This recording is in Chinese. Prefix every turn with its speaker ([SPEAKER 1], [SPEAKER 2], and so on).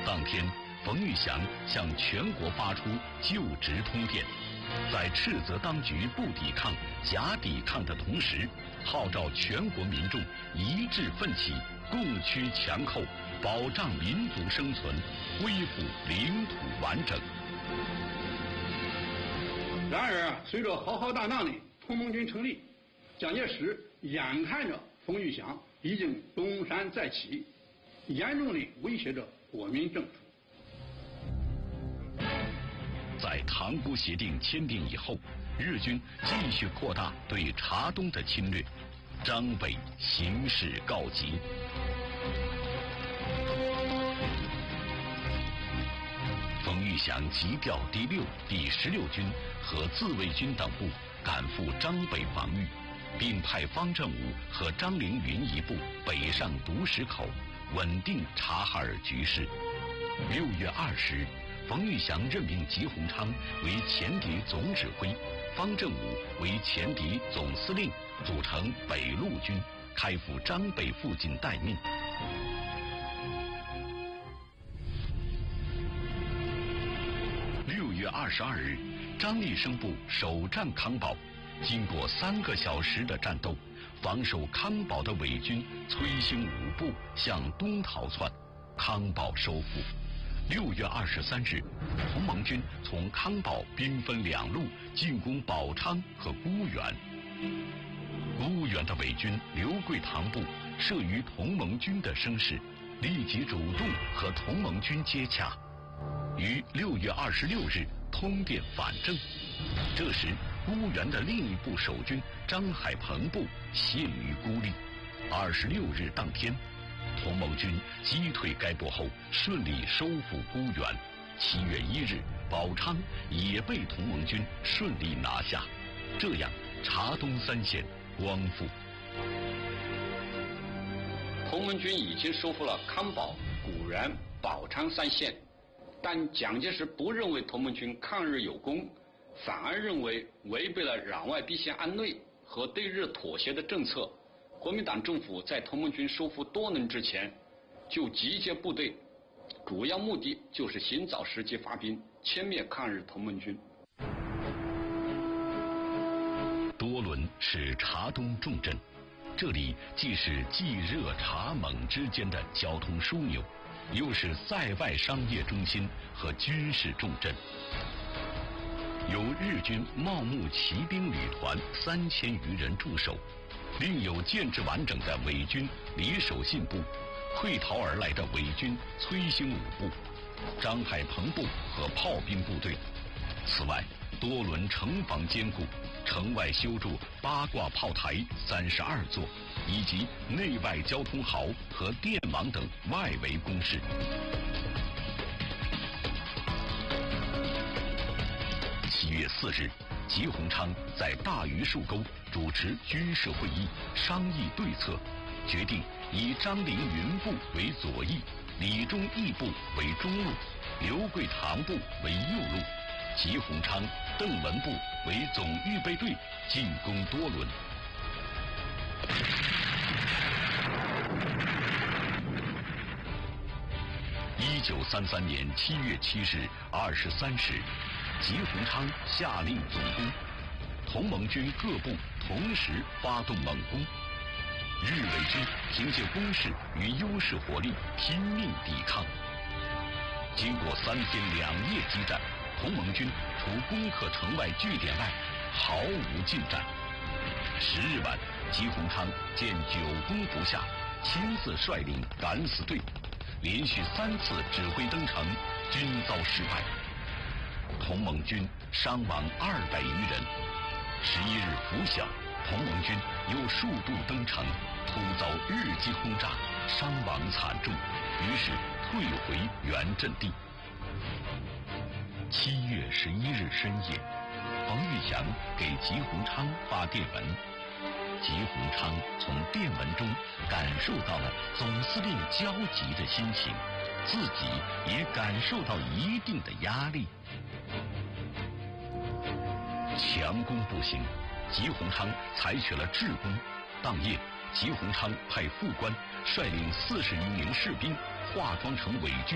[SPEAKER 1] 当天，冯玉祥向全国发出就职通电，在斥责当局不抵抗、假抵抗的同时，号召全国民众一致奋起，共驱强寇，保障民族生存，恢复领土完整。
[SPEAKER 2] 然而，随着浩浩荡荡的同盟军成立，蒋介石眼看着冯玉祥已经东山再起，严重地威胁着国民政府。
[SPEAKER 1] 在塘沽协定签订以后，日军继续扩大对察东的侵略，张北形势告急。冯玉祥急调第6、第16军和自卫军等部赶赴张北防御，并派方振武和张凌云一部北上独石口，稳定察哈尔局势。6月20日，冯玉祥任命吉鸿昌为前敌总指挥，方振武为前敌总司令，组成北路军，开赴张北附近待命。6月22日，张立生部首战康保，经过3个小时的战斗，防守康保的伪军崔兴武部向东逃窜，康保收复。6月23日，同盟军从康保兵分2路进攻宝昌和沽源。沽源的伪军刘桂堂部慑于同盟军的声势，立即主动和同盟军接洽，于6月26日通电反正。这时，沽源的另一部守军张海鹏部陷于孤立。26日当天，同盟军击退该部后，顺利收复沽源。7月1日，宝昌也被同盟军顺利拿下。这样，察东3县光复。
[SPEAKER 2] 同盟军已经收复了康保、沽源、宝昌3县，但蒋介石不认为同盟军抗日有功，反而认为违背了攘外必先安内和对日妥协的政策。国民党政府在同盟军收复多能之前就集结部队，主要目的就是寻找时机发兵，歼灭抗日同盟军。
[SPEAKER 1] 多伦是察东重镇，这里既是冀热察蒙之间的交通枢纽，又是塞外商业中心和军事重镇。由日军茂木骑兵旅团3000余人驻守，另有建制完整的伪军李守信部、溃逃而来的伪军崔兴武部、张海鹏部和炮兵部队。此外，多伦城防坚固，城外修筑8挂炮台32座，以及内外交通壕和电网等外围工事。7月4日，吉鸿昌在大榆树沟主持军事会议，商议对策，决定以张凌云部为左翼，李忠义部为中路，刘桂堂部为右路，吉鸿昌、邓文部为总预备队进攻多伦。1933年7月7日23时，吉鸿昌下令总攻，同盟军各部同时发动猛攻。日伪军凭借攻势与优势火力拼命抵抗。经过3天2夜激战，同盟军除攻克城外据点外，毫无进展。10日晚，吉鸿昌见久攻不下，亲自率领敢死队，连续3次指挥登城，均遭失败。同盟军伤亡200余人。11日拂晓，同盟军又数度登城，突遭日机轰炸，伤亡惨重，于是退回原阵地。7月11日深夜，冯玉祥给吉鸿昌发电文，吉鸿昌从电文中感受到了总司令焦急的心情，自己也感受到一定的压力。强攻不行，吉鸿昌采取了制攻。当夜，吉鸿昌派副官率领40余名士兵化妆成伪军，